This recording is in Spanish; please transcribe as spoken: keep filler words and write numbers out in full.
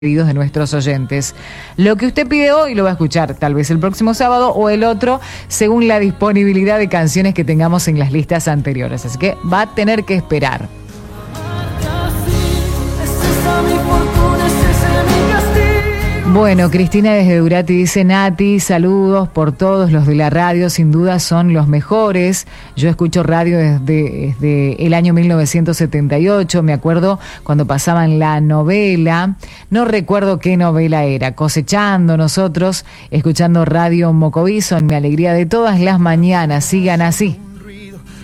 pedidos de nuestros oyentes. Lo que usted pide hoy lo va a escuchar tal vez el próximo sábado o el otro, según la disponibilidad de canciones que tengamos en las listas anteriores. Así que va a tener que esperar. Bueno, Cristina desde Durati dice: Nati, saludos por todos los de la radio, sin duda son los mejores. Yo escucho radio desde, desde el año mil novecientos setenta y ocho, me acuerdo cuando pasaban la novela, no recuerdo qué novela era, cosechando nosotros, escuchando Radio Mocovizo, en mi alegría de todas las mañanas, sigan así.